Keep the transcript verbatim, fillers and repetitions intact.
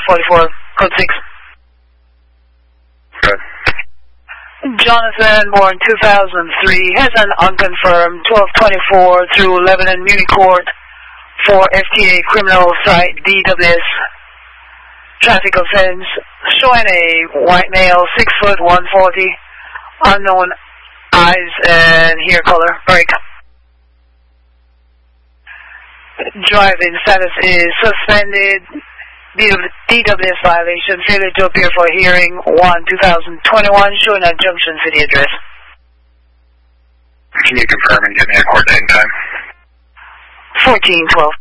forty-four, code six. Good. Jonathan, born two thousand three, has an unconfirmed twelve twenty-four through Lebanon Muni Court for F T A criminal site D W S traffic offense, showing a white male, six foot one forty, unknown eyes and hair color, break. Driving status is suspended. D W S violation, failure to appear for hearing one two thousand twenty-one, showing a Junction City address. Can you confirm and give me a court date and time? fourteen twelve.